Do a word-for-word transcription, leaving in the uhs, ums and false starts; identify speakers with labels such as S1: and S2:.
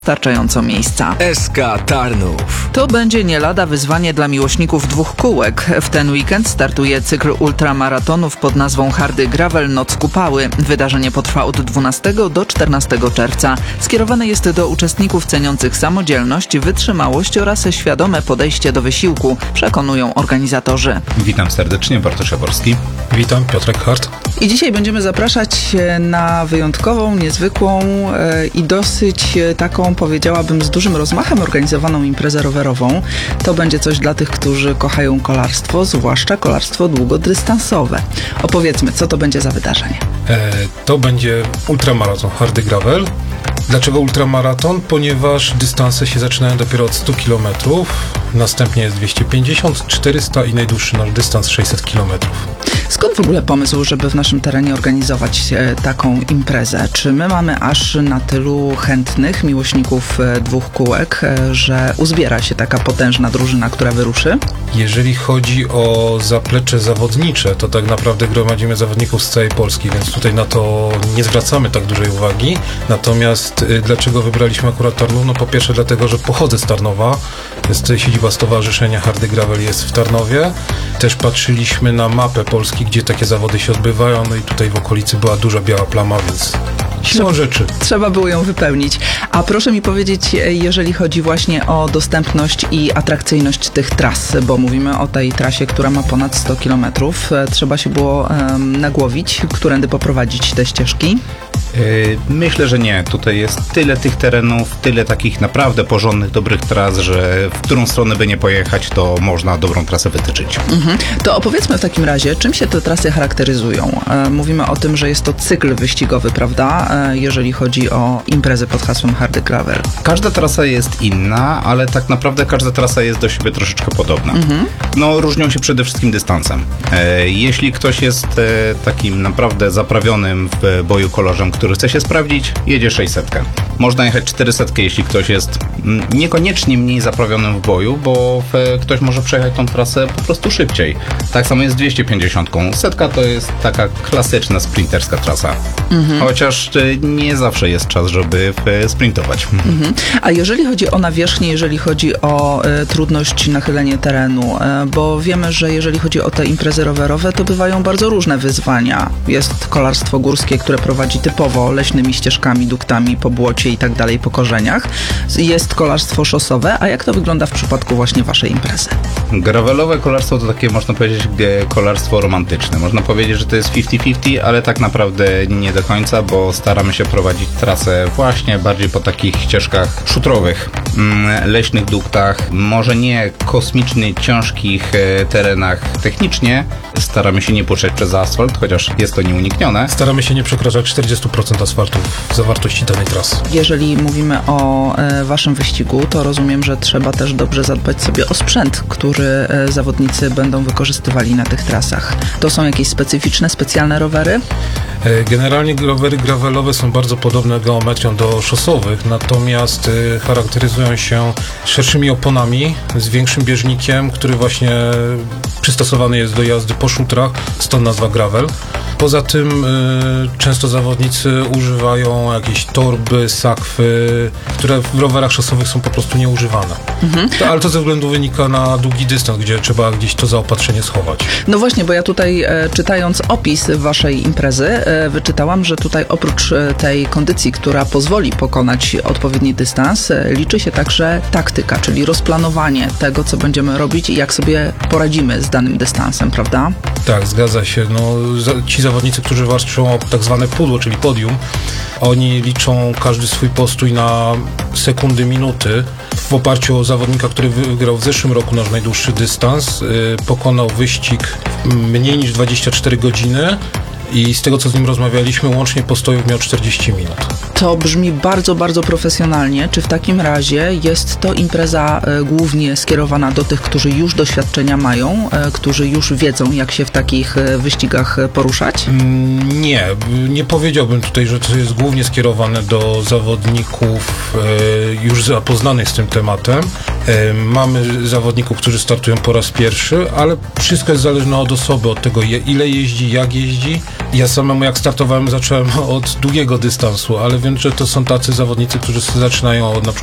S1: Wystarczająco miejsca.
S2: S K Tarnów.
S1: To będzie nie lada wyzwanie dla miłośników dwóch kółek. W ten weekend startuje cykl ultramaratonów pod nazwą Hardy Gravel Noc Kupały. Wydarzenie potrwa od dwunastego do czternastego czerwca. Skierowane jest do uczestników ceniących samodzielność, wytrzymałość oraz świadome podejście do wysiłku, przekonują organizatorzy.
S3: Witam serdecznie, Bartosz Jaworski.
S4: Witam, Piotrek Hart.
S1: I dzisiaj będziemy zapraszać na wyjątkową, niezwykłą e, i dosyć e, taką, powiedziałabym, z dużym rozmachem organizowaną imprezę rowerową. To będzie coś dla tych, którzy kochają kolarstwo, zwłaszcza kolarstwo długodystansowe. Opowiedzmy, co to będzie za wydarzenie.
S4: E, to będzie ultramaraton Hardy Gravel. Dlaczego ultramaraton? Ponieważ dystanse się zaczynają dopiero od stu kilometrów, następnie jest dwieście pięćdziesiąt, czterysta i najdłuższy nasz dystans sześćset kilometrów.
S1: Skąd w ogóle pomysł, żeby w naszym terenie organizować e, taką imprezę? Czy my mamy aż na tylu chętnych miłośników e, dwóch kółek, e, że uzbiera się taka potężna drużyna, która wyruszy?
S4: Jeżeli chodzi o zaplecze zawodnicze, to tak naprawdę gromadzimy zawodników z całej Polski, więc tutaj na to nie zwracamy tak dużej uwagi. Natomiast y, dlaczego wybraliśmy akurat Tarnów? No po pierwsze dlatego, że pochodzę z Tarnowa. Jest siedziba stowarzyszenia Hardy Gravel jest w Tarnowie. Też patrzyliśmy na mapę Polski, gdzie takie zawody się odbywają, no i tutaj w okolicy była duża biała plama, więc siłą rzeczy.
S1: Trzeba było ją wypełnić. A proszę mi powiedzieć, jeżeli chodzi właśnie o dostępność i atrakcyjność tych tras, bo mówimy o tej trasie, która ma ponad sto kilometrów. Trzeba się było um, nagłowić, którędy poprowadzić te ścieżki?
S3: Myślę, że nie. Tutaj jest tyle tych terenów, tyle takich naprawdę porządnych, dobrych tras, że w którą stronę by nie pojechać, to można dobrą trasę wytyczyć.
S1: Mhm. To opowiedzmy w takim razie, czym się te trasy charakteryzują. Mówimy o tym, że jest to cykl wyścigowy, prawda? Jeżeli chodzi o imprezę pod hasłem Hardy Gravel.
S3: Każda trasa jest inna, ale tak naprawdę każda trasa jest do siebie troszeczkę podobna. Mhm. No, różnią się przede wszystkim dystansem. Jeśli ktoś jest takim naprawdę zaprawionym w boju kolarzem, który chce się sprawdzić, jedzie sześćset. Można jechać czterysta, jeśli ktoś jest niekoniecznie mniej zaprawionym w boju, bo ktoś może przejechać tą trasę po prostu szybciej. Tak samo jest z dwieście pięćdziesiąt. Setka to jest taka klasyczna sprinterska trasa. Mhm. Chociaż nie zawsze jest czas, żeby sprintować.
S1: Mhm. A jeżeli chodzi o nawierzchnię, jeżeli chodzi o e, trudność nachylenia terenu, e, bo wiemy, że jeżeli chodzi o te imprezy rowerowe, to bywają bardzo różne wyzwania. Jest kolarstwo górskie, które prowadzi typowo leśnymi ścieżkami, duktami po błocie i tak dalej, po korzeniach. Jest kolarstwo szosowe, a jak to wygląda w przypadku właśnie waszej imprezy?
S3: Gravelowe kolarstwo to takie, można powiedzieć, kolarstwo romantyczne. Można powiedzieć, że to jest pięćdziesiąt pięćdziesiąt, ale tak naprawdę nie do końca, bo staramy się prowadzić trasę właśnie bardziej po takich ścieżkach szutrowych, leśnych duktach, może nie kosmicznie ciężkich terenach technicznie. Staramy się nie puszczać przez asfalt, chociaż jest to nieuniknione.
S4: Staramy się nie przekraczać czterdzieści procent asfaltu w zawartości danej trasy.
S1: Jeżeli mówimy o e, waszym wyścigu, to rozumiem, że trzeba też dobrze zadbać sobie o sprzęt, który e, zawodnicy będą wykorzystywali na tych trasach. To są jakieś specyficzne, specjalne rowery?
S4: Generalnie rowery gravelowe są bardzo podobne geometrią do szosowych, natomiast y, charakteryzują się szerszymi oponami, z większym bieżnikiem, który właśnie przystosowany jest do jazdy po szutrach, stąd nazwa gravel. Poza tym y, często zawodnicy używają jakieś torby, sakwy, które w rowerach szosowych są po prostu nieużywane. Mhm. To, ale to ze względu wynika na długi dystans, gdzie trzeba gdzieś to zaopatrzenie schować.
S1: No właśnie, bo ja tutaj e, czytając opis waszej imprezy, e, wyczytałam, że tutaj oprócz e, tej kondycji, która pozwoli pokonać odpowiedni dystans, e, liczy się także taktyka, czyli rozplanowanie tego, co będziemy robić i jak sobie poradzimy z danym dystansem, prawda?
S4: Tak, zgadza się. No, za, ci zawodnicy, którzy walczą o tak zwane pudło, czyli podium, oni liczą każdy swój postój na sekundy, minuty. W oparciu o zawodnika, który wygrał w zeszłym roku nasz najdłuższy dystans, yy, pokonał wyścig mniej niż dwadzieścia cztery godziny i z tego, co z nim rozmawialiśmy, łącznie postojów miał czterdzieści minut.
S1: To brzmi bardzo, bardzo profesjonalnie. Czy w takim razie jest to impreza e, głównie skierowana do tych, którzy już doświadczenia mają, e, którzy już wiedzą, jak się w takich e, wyścigach poruszać?
S4: Mm, nie, nie powiedziałbym tutaj, że to jest głównie skierowane do zawodników e, już zapoznanych z tym tematem. E, mamy zawodników, którzy startują po raz pierwszy, ale wszystko jest zależne od osoby, od tego, ile jeździ, jak jeździ. Ja samemu jak startowałem, zacząłem od długiego dystansu, ale wiem, że to są tacy zawodnicy, którzy zaczynają od na przykład